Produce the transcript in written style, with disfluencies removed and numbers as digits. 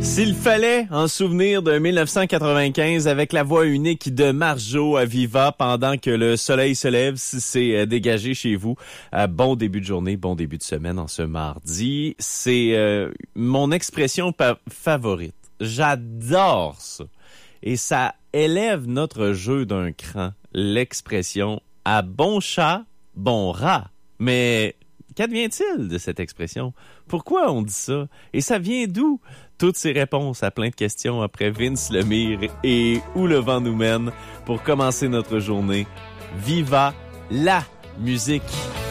S'il fallait en souvenir de 1995 avec la voix unique de Marjo à Viva pendant que le soleil se lève, si c'est dégagé chez vous, bon début de journée, bon début de semaine en ce mardi. C'est mon expression favorite. J'adore ça. Et ça élève notre jeu d'un cran. L'expression « à bon chat, bon rat ». Mais qu'advient-il de cette expression? Pourquoi on dit ça? Et ça vient d'où? Toutes ces réponses à plein de questions après Vince Lemire et Où le vent nous mène pour commencer notre journée. Viva la musique!